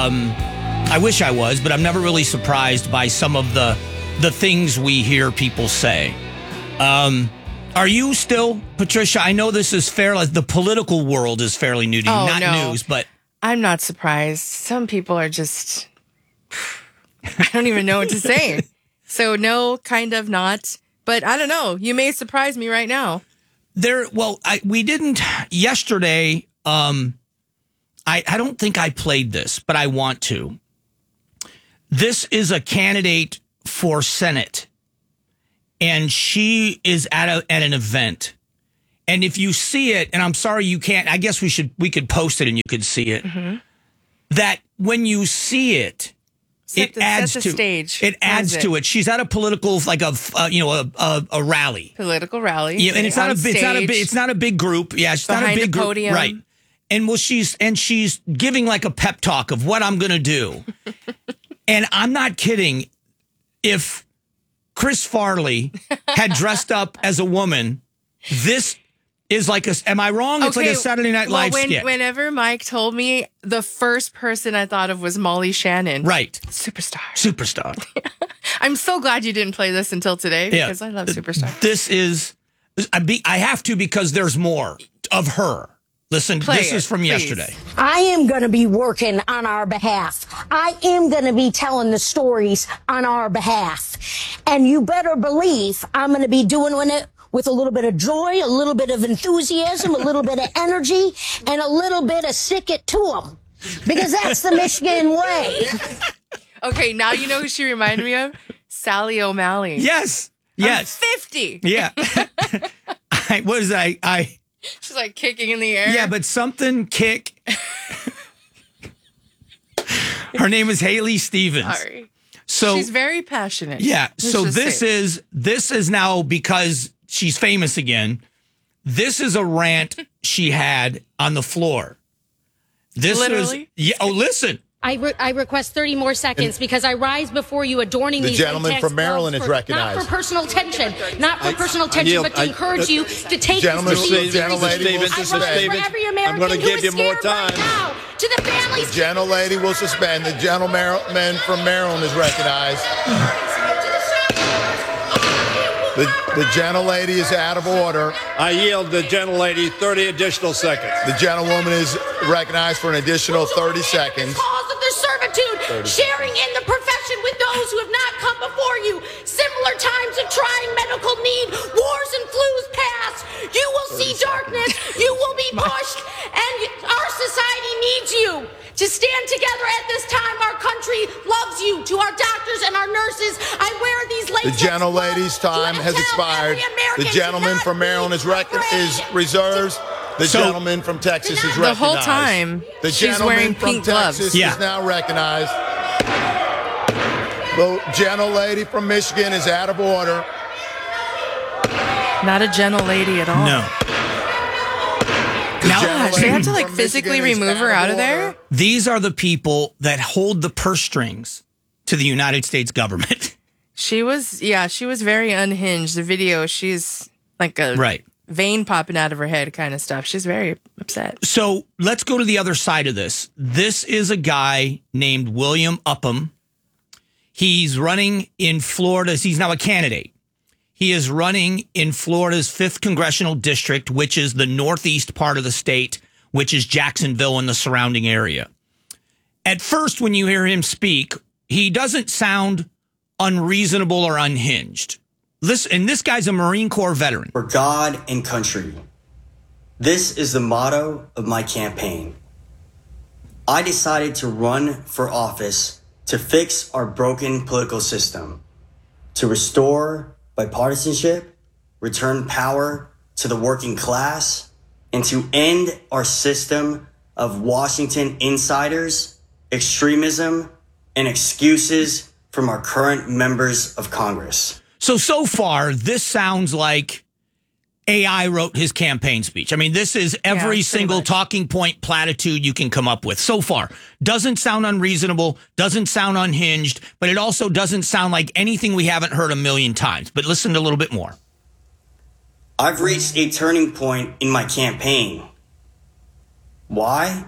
I wish I was, but I'm never really surprised by some of the things we hear people say. Are you still, Patricia? I know this is fairly, the political world is fairly new to you, not news, but. I'm not surprised. Some people are just, I don't even know what to say. So no, kind of not, but I don't know. You may surprise me right now. We didn't yesterday. I don't think I played this, but I want to. This is a candidate for Senate. And she is at an event. And if you see it, and I'm sorry you can't, I guess we could post it and you could see it. Mm-hmm. That when you see it, it adds to stage. It adds to it. She's at a political, like a rally. Political rally. Yeah, and it's not a big group. Yeah, it's not a big group. Podium. Right. And she's giving like a pep talk of what I'm going to do. And I'm not kidding. If Chris Farley had dressed up as a woman, this is like am I wrong? It's like a Saturday Night Live skit. Whenever Mike told me, the first person I thought of was Molly Shannon. Right. Superstar. I'm so glad you didn't play this until today because I love Superstar. This is, I have to because there's more of her. Listen, this is from yesterday. I am going to be working on our behalf. I am going to be telling the stories on our behalf. And you better believe I'm going to be doing it with a little bit of joy, a little bit of enthusiasm, a little bit of energy, and a little bit of stick it to them. Because that's the Michigan way. Okay, now you know who she reminded me of? Sally O'Malley. Yes. I'm 50. Yeah. What is that? She's like kicking in the air. Yeah, but something kick. Her name is Haley Stevens. Sorry. So she's very passionate. Yeah. So this is now because she's famous again. This is a rant she had on the floor. Literally? Listen. I request 30 more seconds because I rise before you adorning these gentleman from Maryland is recognized. Not for personal tension, but to encourage you to take this seriously. For every American I'm going to give you more time. Right now, to the families. The gentlelady will suspend. The gentleman from Maryland is recognized. The gentlelady is out of order. I yield the gentlelady 30 additional seconds. The gentlewoman is recognized for an additional 30 seconds. Cause of their servitude, sharing in the profession with those who have not come before you. Similar times of trying medical need, wars and flus past. You will see darkness. You will be pushed, and our society needs you. To stand together at this time, our country loves you. To our doctors and our nurses, I wear these latex The gentlelady's time has expired. The gentleman from Maryland is reserved. The gentleman from Texas is recognized. The whole time, the she's wearing pink gloves. Texas is now recognized. The gentlelady from Michigan is out of order. Not a gentle lady at all. No. Now, they have to physically remove her out of there? These are the people that hold the purse strings to the United States government. She was very unhinged. The video, she's like a vein popping out of her head kind of stuff. She's very upset. So let's go to the other side of this. This is a guy named William Upham. He's running in Florida. He's now a candidate. He is running in Florida's 5th congressional district, which is the northeast part of the state, which is Jacksonville and the surrounding area. At first, when you hear him speak, he doesn't sound unreasonable or unhinged. And this guy's a Marine Corps veteran. For God and country. This is the motto of my campaign. I decided to run for office to fix our broken political system. to restore bipartisanship, return power to the working class, and to end our system of Washington insiders, extremism, and excuses from our current members of Congress. So far, this sounds like AI wrote his campaign speech. I mean, this is every single talking point platitude you can come up with so far. Doesn't sound unreasonable, doesn't sound unhinged, but it also doesn't sound like anything we haven't heard a million times. But listen to a little bit more. I've reached a turning point in my campaign. Why?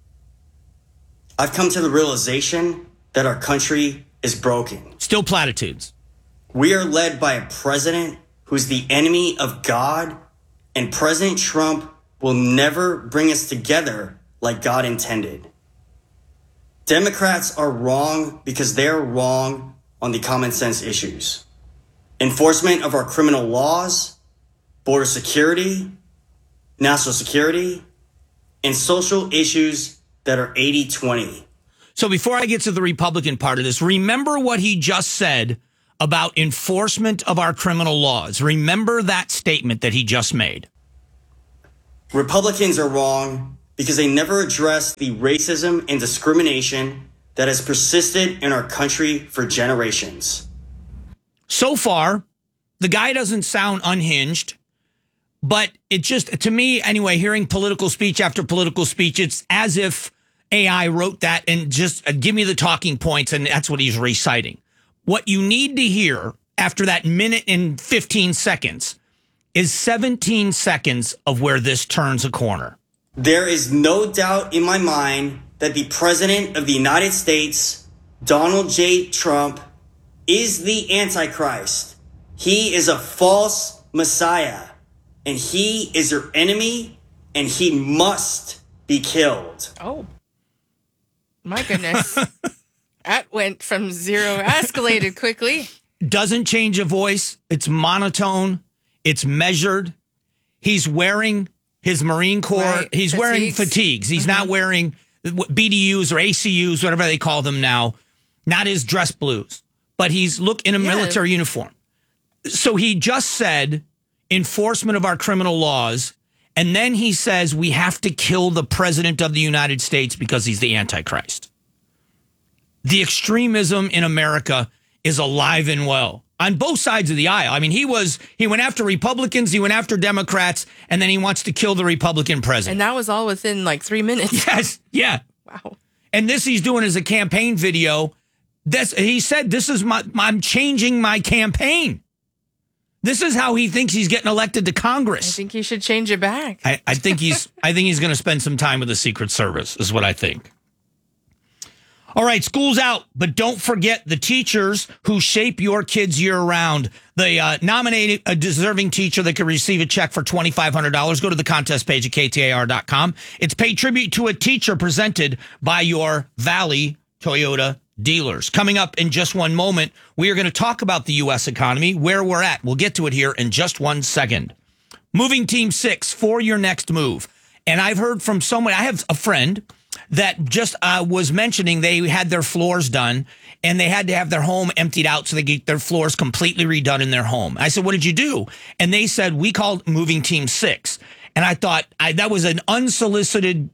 I've come to the realization that our country is broken. Still platitudes. We are led by a president who's the enemy of God, and President Trump will never bring us together like God intended. Democrats are wrong because they're wrong on the common sense issues. Enforcement of our criminal laws, border security, national security, and social issues that are 80-20. So before I get to the Republican part of this, remember what he just said about enforcement of our criminal laws. Remember that statement that he just made. Republicans are wrong because they never address the racism and discrimination that has persisted in our country for generations. So far, the guy doesn't sound unhinged, but it just, to me anyway, hearing political speech after political speech, it's as if AI wrote that and just give me the talking points, and that's what he's reciting. What you need to hear after that minute and 15 seconds is 17 seconds of where this turns a corner. There is no doubt in my mind that the President of the United States, Donald J. Trump, is the Antichrist. He is a false Messiah, and he is your enemy, and he must be killed. Oh, my goodness. That went from zero, escalated quickly. Doesn't change a voice. It's monotone. It's measured. He's wearing his Marine Corps. Right. He's wearing fatigues. He's not wearing BDUs or ACUs, whatever they call them now. Not his dress blues, but he's in a military uniform. So he just said enforcement of our criminal laws. And then he says we have to kill the president of the United States because he's the Antichrist. The extremism in America is alive and well on both sides of the aisle. I mean, he went after Republicans, he went after Democrats, and then he wants to kill the Republican president. And that was all within like 3 minutes. Yes, yeah. Wow. And this he's doing as a campaign video. He said, I'm changing my campaign. This is how he thinks he's getting elected to Congress. I think he should change it back. I think he's going to spend some time with the Secret Service, is what I think. All right, school's out, but don't forget the teachers who shape your kids year-round. They nominated a deserving teacher that could receive a check for $2,500. Go to the contest page at KTAR.com. It's paid tribute to a teacher presented by your Valley Toyota dealers. Coming up in just one moment, we are going to talk about the U.S. economy, where we're at. We'll get to it here in just 1 second. Moving Team 6 for your next move. And I've heard from someone, I have a friend that just was mentioning they had their floors done and they had to have their home emptied out so they get their floors completely redone in their home. I said, what did you do? And they said, we called Moving Team 6. And I thought that was an unsolicited,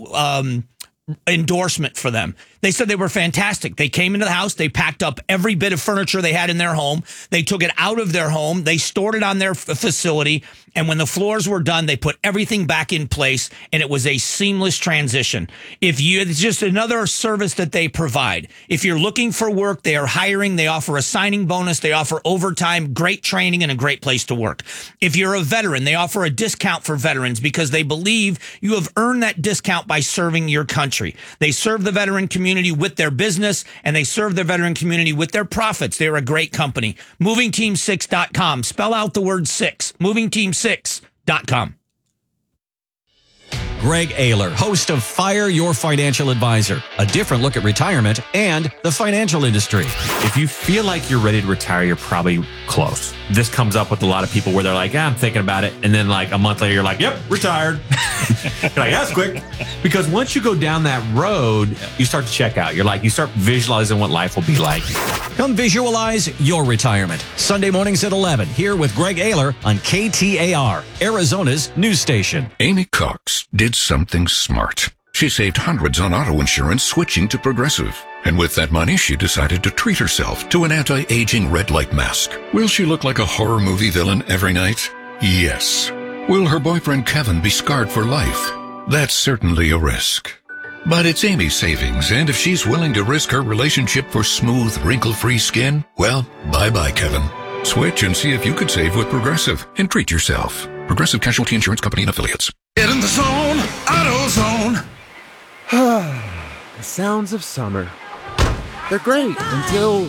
endorsement for them. They said they were fantastic. They came into the house. They packed up every bit of furniture they had in their home. They took it out of their home. They stored it on their facility. And when the floors were done, they put everything back in place. And it was a seamless transition. It's just another service that they provide. If you're looking for work, they are hiring. They offer a signing bonus. They offer overtime, great training, and a great place to work. If you're a veteran, they offer a discount for veterans because they believe you have earned that discount by serving your country. They serve the veteran community with their business, and they serve their veteran community with their profits. They're a great company. MovingTeam6.com. Spell out the word 6. MovingTeam6.com. Greg Ayler, host of Fire Your Financial Advisor, a different look at retirement and the financial industry. If you feel like you're ready to retire, you're probably close. This comes up with a lot of people where they're like, I'm thinking about it. And then like a month later, you're like, yep, retired. You're like, that's quick. Because once you go down that road, you start to check out. You start visualizing what life will be like. Come visualize your retirement. Sunday mornings at 11 here with Greg Ayler on KTAR, Arizona's news station. Amy Cox did something smart. She saved hundreds on auto insurance switching to Progressive. And with that money, she decided to treat herself to an anti-aging red light mask. Will she look like a horror movie villain every night? Yes. Will her boyfriend Kevin be scarred for life? That's certainly a risk. But it's Amy's savings, and if she's willing to risk her relationship for smooth, wrinkle-free skin, well, bye-bye, Kevin. Switch and see if you could save with Progressive and treat yourself. Progressive Casualty Insurance Company and Affiliates. Get in the zone, AutoZone. The sounds of summer. They're great until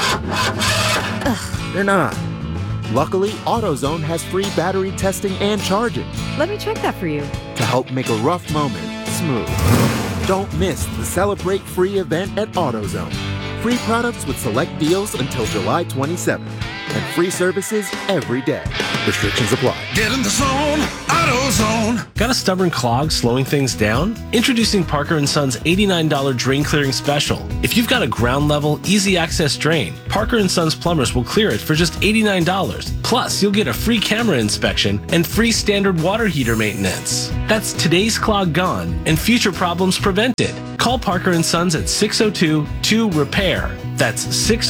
they're not. Luckily, AutoZone has free battery testing and charging Let me check that for you. to help make a rough moment smooth. Don't miss the Celebrate Free event at AutoZone. Free products with select deals until July 27th. And free services every day. Restrictions apply. Get in the zone, AutoZone. Got a stubborn clog slowing things down? Introducing Parker & Son's $89 drain clearing special. If you've got a ground level, easy access drain, Parker & Son's plumbers will clear it for just $89. Plus, you'll get a free camera inspection and free standard water heater maintenance. That's today's clog gone and future problems prevented. Call Parker & Sons at 602-2-REPAIR. That's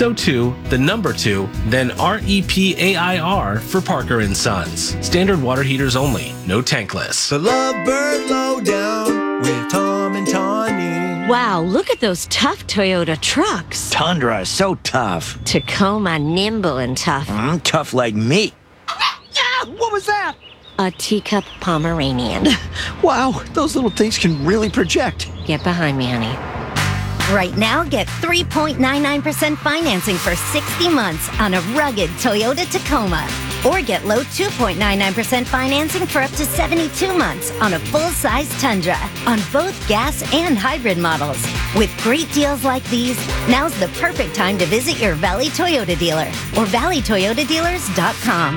602-2, then REPAIR for Parker & Sons. Standard water heaters only, no tankless. The Lovebird Lowdown with Tom and Tawny. Wow, look at those tough Toyota trucks. Tundra is so tough. Tacoma, nimble and tough. Tough like me. What was that? A teacup Pomeranian. Wow, those little things can really project. Get behind me, honey. Right now, get 3.99% financing for 60 months on a rugged Toyota Tacoma. Or get low 2.99% financing for up to 72 months on a full-size Tundra on both gas and hybrid models. With great deals like these, now's the perfect time to visit your Valley Toyota dealer or valleytoyotadealers.com.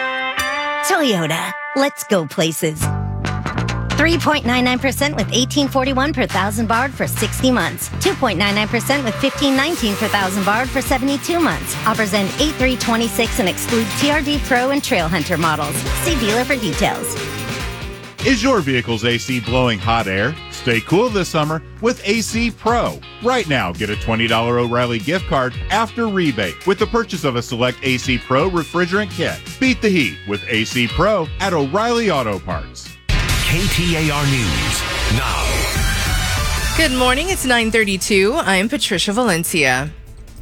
Toyota, let's go places. 3.99% with $18.41 per thousand borrowed for 60 months. 2.99% with $15.19 per thousand borrowed for 72 months. Offers end 8/3/26 and exclude TRD Pro and Trail Hunter models. See dealer for details. Is your vehicle's AC blowing hot air? Stay cool this summer with AC Pro. Right now, get a $20 O'Reilly gift card after rebate with the purchase of a select AC Pro refrigerant kit. Beat the heat with AC Pro at O'Reilly Auto Parts. KTAR News now. Good morning. It's 9:32. I'm Patricia Valencia.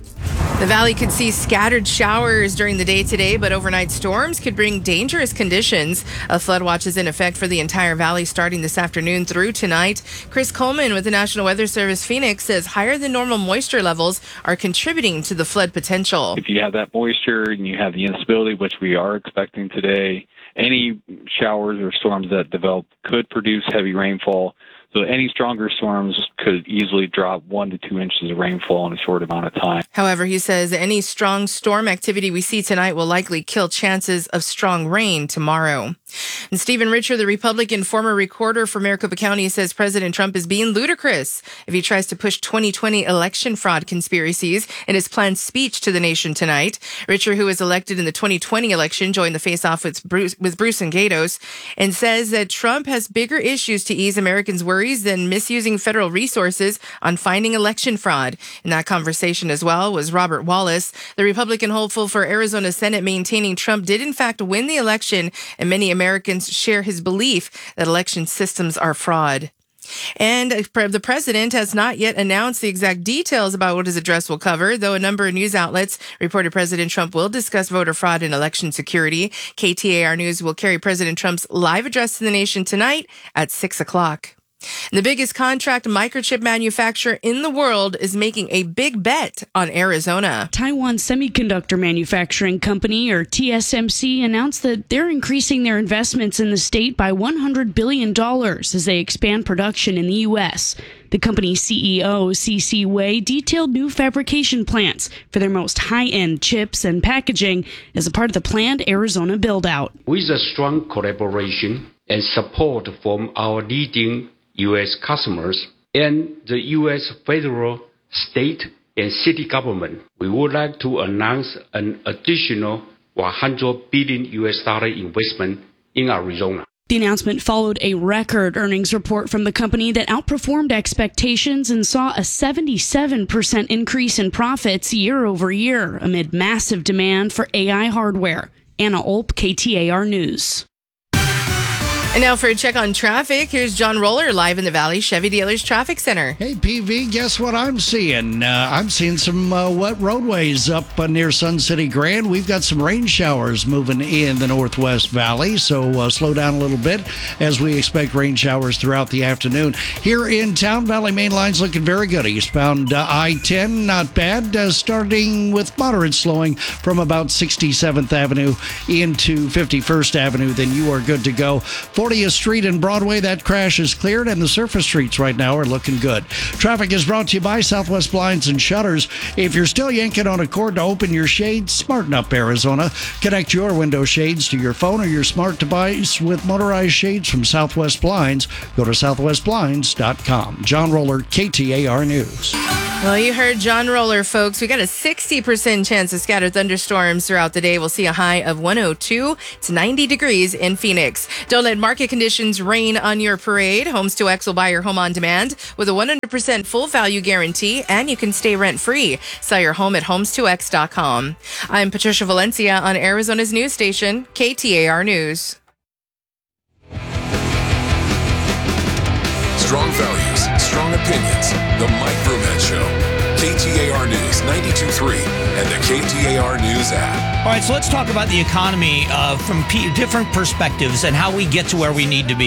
The valley could see scattered showers during the day today, but overnight storms could bring dangerous conditions. A flood watch is in effect for the entire valley starting this afternoon through tonight. Chris Coleman with the National Weather Service Phoenix says higher than normal moisture levels are contributing to the flood potential. If you have that moisture and you have the instability, which we are expecting today, any showers or storms that develop could produce heavy rainfall. So any stronger storms could easily drop 1 to 2 inches of rainfall in a short amount of time. However, he says any strong storm activity we see tonight will likely kill chances of strong rain tomorrow. And Stephen Richer, the Republican former recorder for Maricopa County, says President Trump is being ludicrous if he tries to push 2020 election fraud conspiracies in his planned speech to the nation tonight. Richer, who was elected in the 2020 election, joined the face-off with Bruce and Gatos and says that Trump has bigger issues to ease Americans' worries than misusing federal resources on finding election fraud. In that conversation as well was Robert Wallace, the Republican hopeful for Arizona Senate, maintaining Trump did in fact win the election, and many Americans share his belief that election systems are fraud. And the president has not yet announced the exact details about what his address will cover, though a number of news outlets reported President Trump will discuss voter fraud and election security. KTAR News will carry President Trump's live address to the nation tonight at 6 o'clock. The biggest contract microchip manufacturer in the world is making a big bet on Arizona. Taiwan Semiconductor Manufacturing Company, or TSMC, announced that they're increasing their investments in the state by $100 billion as they expand production in the U.S. The company's CEO, C.C. Wei, detailed new fabrication plants for their most high-end chips and packaging as a part of the planned Arizona build-out. With a strong collaboration and support from our leading U.S. customers and the U.S. federal, state, and city government, we would like to announce an additional $100 billion investment in Arizona. The announcement followed a record earnings report from the company that outperformed expectations and saw a 77% increase in profits year over year amid massive demand for AI hardware. Anna Olp, KTAR News. And now for a check on traffic, here's John Roller live in the Valley Chevy Dealers Traffic Center. Hey, PV, guess what I'm seeing? I'm seeing some wet roadways up near Sun City Grand. We've got some rain showers moving in the Northwest Valley, so slow down a little bit as we expect rain showers throughout the afternoon. Here in town, Valley Main Line's looking very good. Eastbound I-10, not bad, starting with moderate slowing from about 67th Avenue into 51st Avenue. Then you are good to go. 40th Street and Broadway, that crash is cleared, and the surface streets right now are looking good. Traffic is brought to you by Southwest Blinds and Shutters. If you're still yanking on a cord to open your shades, smarten up, Arizona. Connect your window shades to your phone or your smart device with motorized shades from Southwest Blinds. Go to southwestblinds.com. John Roller, KTAR News. Well, you heard John Roller, folks. We got a 60% chance of scattered thunderstorms throughout the day. We'll see a high of 102. It's 90 degrees in Phoenix. Don't let market conditions rain on your parade. Homes 2X will buy your home on demand with a 100% full value guarantee, and you can stay rent-free. Sell your home at homes2x.com. I'm Patricia Valencia on Arizona's news station, KTAR News. Strong values, strong opinions. The Mike Broomhead Show. KTAR News 92.3 and the KTAR News app. All right, so let's talk about the economy from different perspectives and how we get to where we need to be.